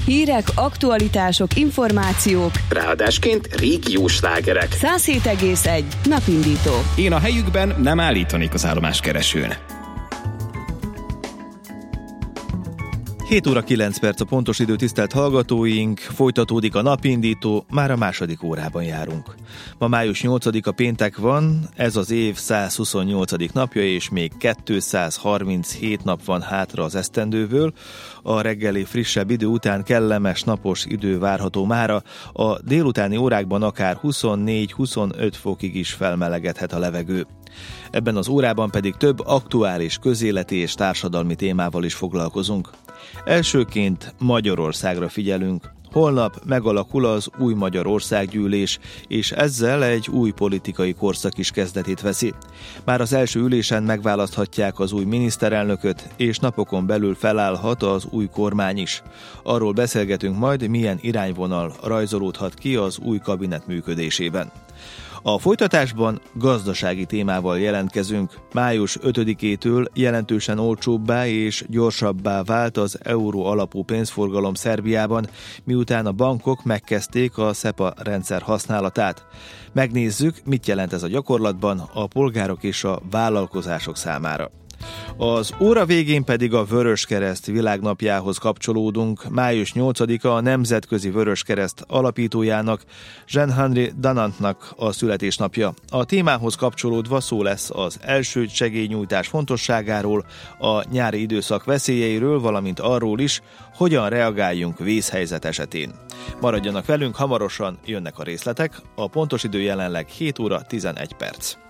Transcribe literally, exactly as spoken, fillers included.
Hírek, aktualitások, információk. Ráadásként régiós slágerek. száz hét egész egy napindító. Én a helyükben nem állítanék az állomáskeresőn. hét óra kilenc perc a pontos idő, tisztelt hallgatóink, folytatódik a napindító, már a második órában járunk. Ma május nyolcadika péntek van, ez az év százhuszonnyolcadik napja, és még kétszázharminchét nap van hátra az esztendőből. A reggeli frissebb idő után kellemes napos idő várható mára, a délutáni órákban akár huszonnégy-huszonöt fokig is felmelegedhet a levegő. Ebben az órában pedig több aktuális közéleti és társadalmi témával is foglalkozunk. Elsőként Magyarországra figyelünk. Holnap megalakul az új Magyarországgyűlés, és ezzel egy új politikai korszak is kezdetét veszi. Már az első ülésen megválaszthatják az új miniszterelnököt, és napokon belül felállhat az új kormány is. Arról beszélgetünk majd, milyen irányvonal rajzolódhat ki az új kabinet működésében. A folytatásban gazdasági témával jelentkezünk. május ötödikétől jelentősen olcsóbbá és gyorsabbá vált az euró alapú pénzforgalom Szerbiában, miután a bankok megkezdték a SEPA rendszer használatát. Megnézzük, mit jelent ez a gyakorlatban a polgárok és a vállalkozások számára. Az óra végén pedig a Vöröskereszt világnapjához kapcsolódunk. május nyolcadika a Nemzetközi Vöröskereszt alapítójának, Jean-Henri Dunantnak a születésnapja. A témához kapcsolódva szó lesz az első segélynyújtás fontosságáról, a nyári időszak veszélyeiről, valamint arról is, hogyan reagáljunk vészhelyzet esetén. Maradjanak velünk, hamarosan jönnek a részletek. A pontos idő jelenleg hét óra tizenegy perc.